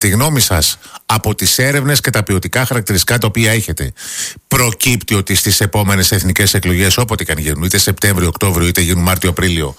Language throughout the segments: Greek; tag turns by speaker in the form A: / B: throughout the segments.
A: τη γνώμη σας, από τις έρευνες και τα ποιοτικά χαρακτηριστικά τα οποία έχετε, προκύπτει ότι στις επόμενες εθνικές εκλογές, όποτε καν γίνουν, είτε Σεπτέμβριο, Οκτώβριο, είτε γίνουν Μάρτιο, Απρίλιο,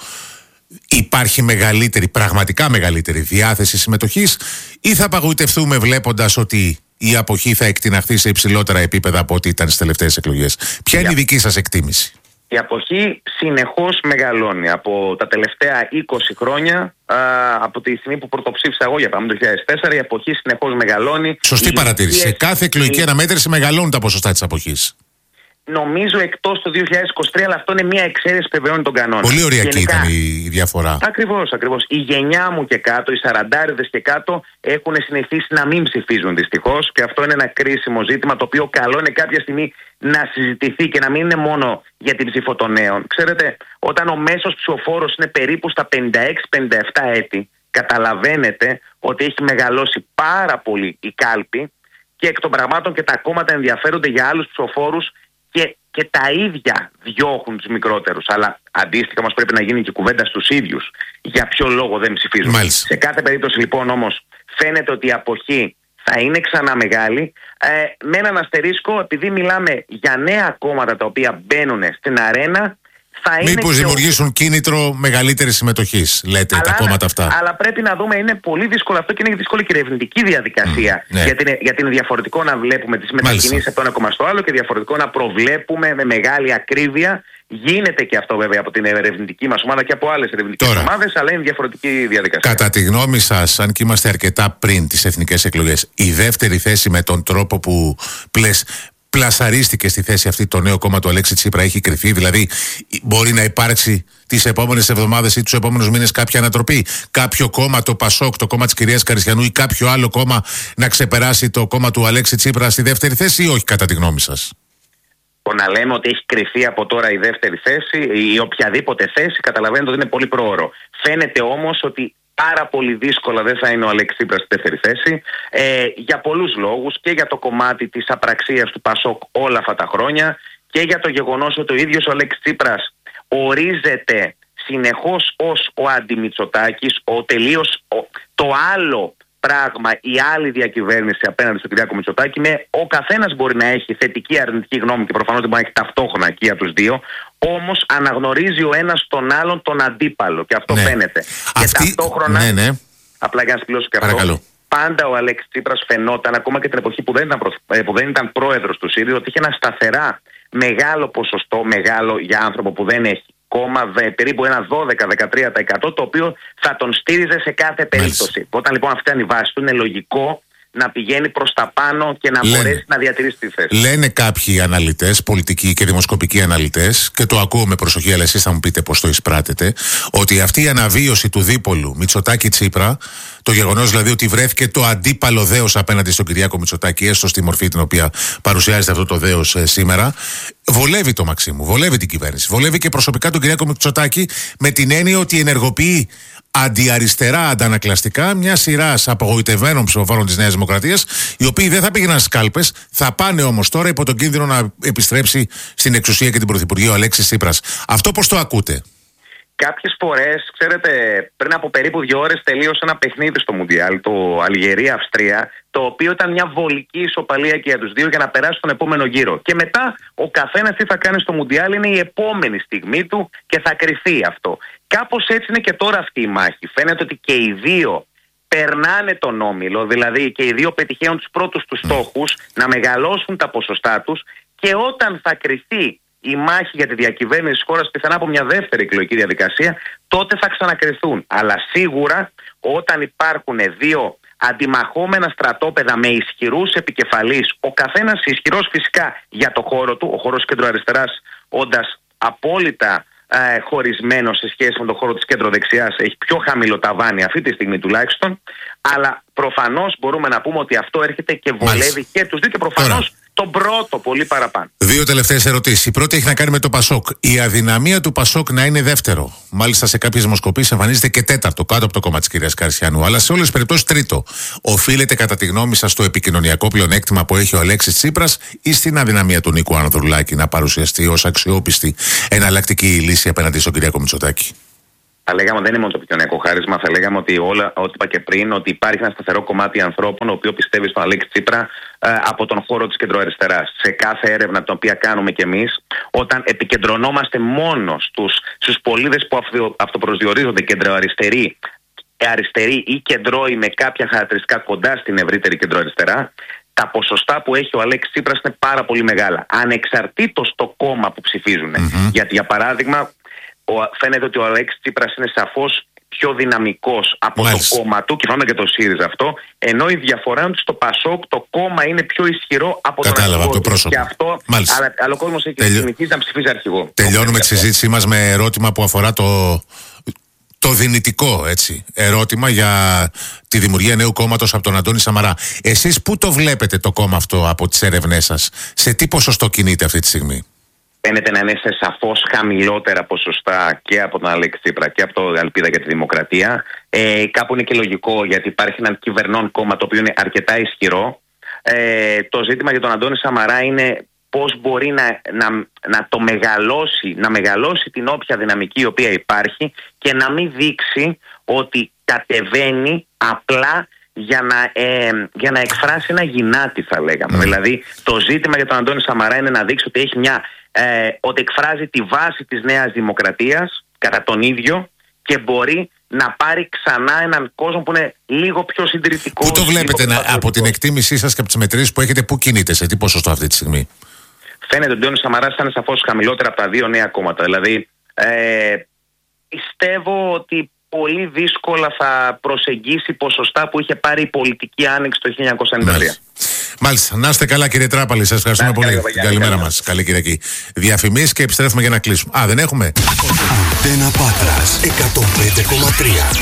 A: υπάρχει μεγαλύτερη, πραγματικά μεγαλύτερη διάθεση συμμετοχής, ή θα απαγοητευτούμε βλέποντας ότι η αποχή θα εκτιναχθεί σε υψηλότερα επίπεδα από ό,τι ήταν στις τελευταίες εκλογές? Ποια είναι η δική σας εκτίμηση?
B: Η αποχή συνεχώς μεγαλώνει. Από τα τελευταία 20 χρόνια, από τη στιγμή που πρωτοψήφισα εγώ, για παράδειγμα το 2004, η αποχή συνεχώς μεγαλώνει.
A: Σωστή παρατήρηση. Σε κάθε εκλογική αναμέτρηση μεγαλώνουν τα ποσοστά της αποχής.
B: Νομίζω εκτός το 2023, αλλά αυτό είναι μια εξαίρεση που επιβεβαιώνει τον κανόνα.
A: Πολύ ωριακή ήταν η διαφορά.
B: Ακριβώς. Η γενιά μου και κάτω, οι σαραντάριδες και κάτω, έχουν συνηθίσει να μην ψηφίζουν δυστυχώς, και αυτό είναι ένα κρίσιμο ζήτημα, το οποίο καλό είναι κάποια στιγμή να συζητηθεί και να μην είναι μόνο για την ψήφο των νέων. Ξέρετε, όταν ο μέσος ψηφοφόρος είναι περίπου στα 56-57 έτη, καταλαβαίνετε ότι έχει μεγαλώσει πάρα πολύ η κάλπη, και εκ των πραγμάτων και τα κόμματα ενδιαφέρονται για άλλους ψηφοφόρους και τα ίδια διώχνουν τους μικρότερους. Αλλά αντίστοιχα μας πρέπει να γίνει και κουβέντα στους ίδιους για ποιο λόγο δεν ψηφίζουν.
A: Μάλιστα.
B: Σε κάθε περίπτωση λοιπόν όμως φαίνεται ότι η αποχή θα είναι ξανά μεγάλη, με έναν αστερίσκο, επειδή μιλάμε για νέα κόμματα τα οποία μπαίνουν στην αρένα.
A: Μήπως δημιουργήσουν κίνητρο μεγαλύτερης συμμετοχής, λέτε, τα κόμματα αυτά?
B: Αλλά πρέπει να δούμε, είναι πολύ δύσκολο αυτό, και είναι δύσκολη και η ερευνητική διαδικασία.
A: Ναι.
B: Γιατί είναι διαφορετικό να βλέπουμε τις μετακινήσεις από το ένα κόμμα στο άλλο, και διαφορετικό να προβλέπουμε με μεγάλη ακρίβεια. Γίνεται και αυτό βέβαια από την ερευνητική μας ομάδα και από άλλες ερευνητικές ομάδες, αλλά είναι διαφορετική διαδικασία.
A: Κατά τη γνώμη σας, αν και είμαστε αρκετά πριν τις εθνικές εκλογές, η δεύτερη θέση με τον τρόπο που πλασαρίστηκε στη θέση αυτή το νέο κόμμα του Αλέξη Τσίπρα έχει κρυφεί? Δηλαδή, μπορεί να υπάρξει τις επόμενες εβδομάδες ή τους επόμενους μήνες κάποια ανατροπή? Κάποιο κόμμα, το Πασόκ, το κόμμα της κυρίας Καριστιανού, ή κάποιο άλλο κόμμα να ξεπεράσει το κόμμα του Αλέξη Τσίπρα στη δεύτερη θέση, ή όχι, κατά τη γνώμη σας?
B: Το να λέμε ότι έχει κρυφεί από τώρα η δεύτερη θέση ή οποιαδήποτε θέση, καταλαβαίνετε ότι είναι πολύ πρόωρο. Φαίνεται όμως ότι πάρα πολύ δύσκολα δεν θα είναι ο Αλέξης Τσίπρας στη δεύτερη θέση, για πολλούς λόγους, και για το κομμάτι της απραξίας του Πασόκ όλα αυτά τα χρόνια, και για το γεγονός ότι ο ίδιος ο Αλέξης Τσίπρας ορίζεται συνεχώς ως ο αντιμητσοτάκης, το άλλο πράγμα, η άλλη διακυβέρνηση απέναντι στον Κυριάκο Μητσοτάκη. Ο καθένας μπορεί να έχει θετική, αρνητική γνώμη, και προφανώς δεν μπορεί να έχει ταυτόχρονα και για τους δύο. Όμως αναγνωρίζει ο ένας τον άλλον τον αντίπαλο, και αυτό φαίνεται. Και ταυτόχρονα, απλά για να συμπληρώσω και αυτό, πάντα ο Αλέξης Τσίπρας φαινόταν, ακόμα και την εποχή που δεν ήταν πρόεδρος του ΣΥΡΙΖΑ, ότι είχε ένα σταθερά μεγάλο ποσοστό, μεγάλο για άνθρωπο που δεν έχει κόμμα, περίπου ένα 12-13%, το οποίο θα τον στήριζε σε κάθε περίπτωση. Όταν λοιπόν αυτή είναι η βάση του, είναι λογικό να πηγαίνει προς τα πάνω και να μπορέσει να διατηρήσει τη θέση. Λένε
A: κάποιοι αναλυτές, πολιτικοί και δημοσκοπικοί αναλυτές, και το ακούω με προσοχή, αλλά εσείς θα μου πείτε πώς το εισπράτετε, ότι αυτή η αναβίωση του δίπολου Μητσοτάκη-Τσίπρα, το γεγονός δηλαδή ότι βρέθηκε το αντίπαλο δέος απέναντι στον Κυριάκο Μητσοτάκη, έστω στη μορφή την οποία παρουσιάζεται αυτό το δέος σήμερα, βολεύει το Μαξίμου, βολεύει την κυβέρνηση, βολεύει και προσωπικά τον Κυριάκο Μητσοτάκη, με την έννοια ότι ενεργοποιεί αντιαριστερά, αντανακλαστικά, μια σειρά απογοητευμένων ψηφοφόρων της Νέας Δημοκρατίας, οι οποίοι δεν θα πήγαιναν στις κάλπες, θα πάνε όμως τώρα υπό τον κίνδυνο να επιστρέψει στην εξουσία και την πρωθυπουργία ο Αλέξης Τσίπρας. Αυτό πώς το ακούτε?
B: Κάποιες φορές, ξέρετε, πριν από περίπου 2 ώρες τελείωσε ένα παιχνίδι στο Μουντιάλ, το Αλγερία-Αυστρία, το οποίο ήταν μια βολική ισοπαλία και για τους δύο για να περάσει στον επόμενο γύρο. Και μετά ο καθένας τι θα κάνει στο Μουντιάλ είναι η επόμενη στιγμή του και θα κρυφεί αυτό. Κάπως έτσι είναι και τώρα αυτή η μάχη. Φαίνεται ότι και οι δύο περνάνε τον όμιλο, δηλαδή και οι δύο πετυχαίνουν τους πρώτους τους στόχους, να μεγαλώσουν τα ποσοστά τους, και όταν θα κρυφεί η μάχη για τη διακυβέρνηση της χώρας, πιθανά από μια δεύτερη εκλογική διαδικασία, τότε θα ξανακριθούν. Αλλά σίγουρα όταν υπάρχουν δύο αντιμαχόμενα στρατόπεδα με ισχυρούς επικεφαλείς, ο καθένας ισχυρός φυσικά για το χώρο του, ο χώρος κεντροαριστεράς όντας απόλυτα χωρισμένο σε σχέση με τον χώρο της κεντροδεξιάς, έχει πιο χαμηλό ταβάνι αυτή τη στιγμή τουλάχιστον, αλλά προφανώς μπορούμε να πούμε ότι αυτό έρχεται και βολεύει και τους δύο, και προφανώς τον πρώτο πολύ παραπάνω.
A: 2 τελευταίες ερωτήσεις. Η πρώτη έχει να κάνει με το Πασόκ. Η αδυναμία του Πασόκ να είναι δεύτερο, μάλιστα σε κάποιες δημοσκοπήσεις εμφανίζεται και τέταρτο, κάτω από το κόμμα της κυρίας Καριστιανού, αλλά σε όλες τις περιπτώσεις τρίτο. Οφείλεται κατά τη γνώμη σας στο επικοινωνιακό πλεονέκτημα που έχει ο Αλέξης Τσίπρας, ή στην αδυναμία του Νίκου Ανδρουλάκη να παρουσιαστεί ως αξιόπιστη εναλλακτική λύση απέναντι στον Κυριάκο Μητσοτάκη?
B: Θα λέγαμε δεν είναι μόνο το επικοινωνιακό χάρισμα, θα λέγαμε ότι ό,τι είπα και πριν, ότι υπάρχει ένα σταθερό κομμάτι ανθρώπων, ο οποίο πιστεύει στον Αλέξη Τσίπρα από τον χώρο της κεντροαριστεράς. Σε κάθε έρευνα την οποία κάνουμε κι εμείς, όταν επικεντρωνόμαστε μόνο στους πολίτες που αυτοπροσδιορίζονται κεντροαριστεροί, αριστεροί ή κεντρώοι με κάποια χαρακτηριστικά κοντά στην ευρύτερη κεντροαριστερά, τα ποσοστά που έχει ο Αλέξης Τσίπρας είναι πάρα πολύ μεγάλα. Ανεξαρτήτως το κόμμα που ψηφίζουν. Γιατί, για παράδειγμα, φαίνεται ότι ο Αλέξης Τσίπρας είναι σαφώς πιο δυναμικός από το κόμμα του, και φαίνεται και το ΣΥΡΙΖΑ αυτό, ενώ η διαφορά είναι ότι στο ΠΑΣΟΚ το κόμμα είναι πιο ισχυρό από τον αρχηγό
A: το πρόσωπο.
B: Και αυτό, αλλά ο κόσμος έχει συνηθίσει να ψηφίζει αρχηγό.
A: Τελειώνουμε τη συζήτησή μας με ερώτημα που αφορά το δυνητικό ερώτημα για τη δημιουργία νέου κόμματος από τον Αντώνη Σαμαρά. Εσείς πού το βλέπετε το κόμμα αυτό από τις έρευνές σας? Σε τι ποσοστό κινείται αυτή τη στιγμή?
B: Φαίνεται να είναι σε σαφώς χαμηλότερα ποσοστά και από τον Αλέξη Τσίπρα και από το Ελπίδα για τη Δημοκρατία. Κάπου είναι και λογικό, γιατί υπάρχει ένα κυβερνών κόμμα το οποίο είναι αρκετά ισχυρό. Το ζήτημα για τον Αντώνη Σαμαρά είναι πώς μπορεί να το μεγαλώσει την όποια δυναμική η οποία υπάρχει και να μην δείξει ότι κατεβαίνει απλά για να εκφράσει ένα γυνάτι, θα λέγαμε. Δηλαδή το ζήτημα για τον Αντώνη Σαμαρά είναι να δείξει ότι έχει ότι εκφράζει τη βάση της Νέας Δημοκρατίας κατά τον ίδιο και μπορεί να πάρει ξανά έναν κόσμο που είναι λίγο πιο συντηρητικός.
A: Πού το βλέπετε από την εκτίμησή σας και από τις μετρήσεις που έχετε, πού κινείται, σε τι ποσοστό αυτή τη στιγμή?
B: Φαίνεται ότι ο Αντώνης Σαμαράς θα είναι σαφώς χαμηλότερα από τα δύο νέα κόμματα. Δηλαδή πιστεύω ότι πολύ δύσκολα θα προσεγγίσει ποσοστά που είχε πάρει η πολιτική άνοιξη το 1993.
A: Μάλιστα. Να είστε καλά, κύριε Τράπαλη. Σας ευχαριστούμε πολύ. Καλημέρα μας. Καλή Κυριακή. Διαφημίσεις και επιστρέφουμε για να κλείσουμε. Δεν έχουμε.
C: Αντένα Πάτρας 105,3.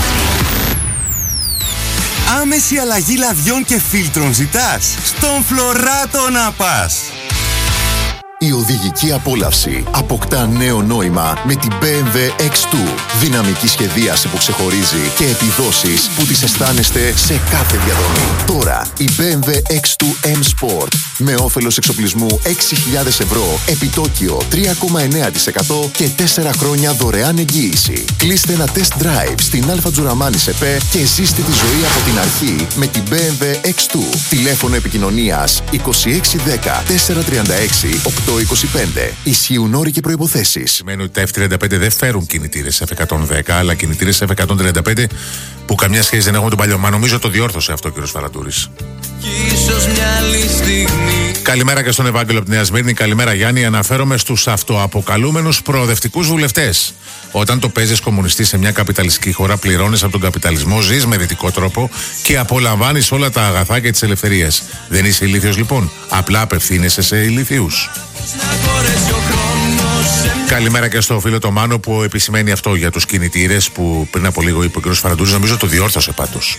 C: Άμεση αλλαγή λαδιών και φίλτρων ζητάς? Στον Φλωράτο να πας.
D: Η οδηγική απόλαυση αποκτά νέο νόημα με την BMW X2. Δυναμική σχεδίαση που ξεχωρίζει και επιδόσεις που τις αισθάνεστε σε κάθε διαδρομή. Τώρα η BMW X2 M Sport με όφελος εξοπλισμού 6.000 ευρώ, επιτόκιο 3,9% και 4 χρόνια δωρεάν εγγύηση. Κλείστε ένα test drive στην Αλφα Τζουραμάνη ΣΕΠΕ και ζήστε τη ζωή από την αρχή με την BMW X2. Τηλέφωνο επικοινωνίας 2610 436 825. Ισχύουν όροι και προϋποθέσεις.
A: Σημαίνει ότι τα F35 δεν φέρουν κινητήρες F110, αλλά κινητήρες F135 που καμιά σχέση δεν έχουν με τον παλιό. Μα νομίζω το διόρθωσε αυτό ο κ. Φαραντούρης. Καλημέρα και στον Ευάγγελο από τη Νέα Σμύρνη. Καλημέρα, Γιάννη. Αναφέρομαι στους αυτοαποκαλούμενους προοδευτικούς βουλευτές. Όταν το παίζεις κομμουνιστή σε μια καπιταλιστική χώρα, πληρώνεις από τον καπιταλισμό, ζεις με δυτικό τρόπο και απολαμβάνεις όλα τα αγαθά και τις ελευθερίες. Δεν είσαι ηλίθιος λοιπόν? Απλά απευθύνεσαι σε ηλίθιους. Καλημέρα και στο φίλο το Μάνο που επισημαίνει αυτό για τους κινητήρες που πριν από λίγο είπε ο κ. Φαραντούρης. Νομίζω το διόρθωσε πάντως.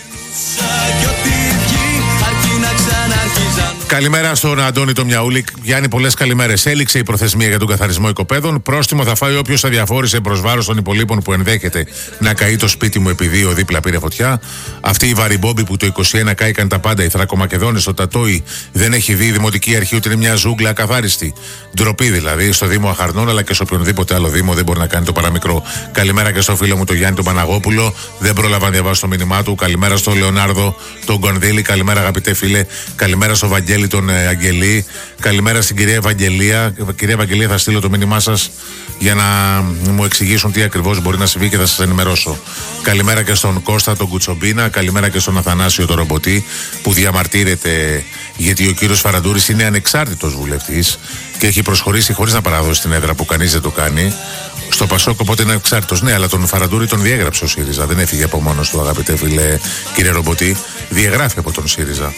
A: Καλημέρα στον Αντώνη το Μιαούλη. Γιάννη, πολλές καλημέρες. Έληξε η προθεσμία για τον καθαρισμό οικοπαίδων. Πρόστιμο θα φάει όποιος αδιαφόρησε προς βάρος των υπολείπων που ενδέχεται να καεί το σπίτι μου επειδή ο δίπλα πήρε φωτιά. Αυτοί οι βαριμπόμποι που το 21 κάηκαν τα πάντα, οι Θρακομακεδόνες, το Τατόι, δεν έχει δει η Δημοτική Αρχή ότι είναι μια ζούγκλα ακαθάριστη. Ντροπή δηλαδή στο Δήμο Αχαρνών, αλλά και σε οποιονδήποτε άλλο Δήμο δεν μπορεί να κάνει το παραμικρό. Καλημέρα και στο φίλο μου τον Γιάννη τον Παναγόπουλο. Δεν πρόλαβα να διαβάσω το μήνυμά του. Καλημέρα στο Λεωνάρδο τον Γκονδύλη. Καλημέρα αγαπητέ φίλε. Καλημέρα στο Βαγγέλη τον Αγγελή. Καλημέρα στην κυρία Ευαγγελία. Κυρία Ευαγγελία, θα στείλω το μήνυμά σας για να μου εξηγήσουν τι ακριβώς μπορεί να συμβεί και θα σας ενημερώσω. Καλημέρα και στον Κώστα τον Κουτσομπίνα. Καλημέρα και στον Αθανάσιο τον Ρομποτή που διαμαρτύρεται γιατί ο κύριος Φαραντούρης είναι ανεξάρτητος βουλευτής και έχει προσχωρήσει χωρίς να παραδώσει την έδρα που κανείς δεν το κάνει στο Πασόκ, οπότε είναι ανεξάρτητος. Ναι, αλλά τον Φαραντούρη τον διέγραψε ο ΣΥΡΙΖΑ. Δεν έφυγε από μόνος του, αγαπητέ φίλε κύριε Ρομποτή. Διεγράφει από τον ΣΥΡΙΖΑ.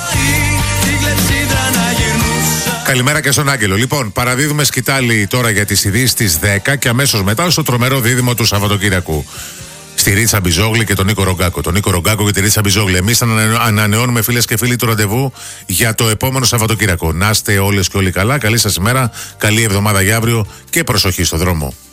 A: Καλημέρα και στον Άγγελο. Λοιπόν, παραδίδουμε σκητάλη τώρα για τις ειδήσεις στις 10 και αμέσως μετά στο τρομερό δίδυμο του Σαββατοκύριακου. Στη Ρίτσα Μπιζόγλη και τον Νίκο Ρογκάκο. Τον Νίκο Ρογκάκο και τη Ρίτσα Μπιζόγλη. Εμείς ανανεώνουμε, φίλες και φίλοι, το ραντεβού για το επόμενο Σαββατοκύριακο. Να είστε όλες και όλοι καλά. Καλή σας ημέρα. Καλή εβδομάδα για αύριο και προσοχή στο δρόμο.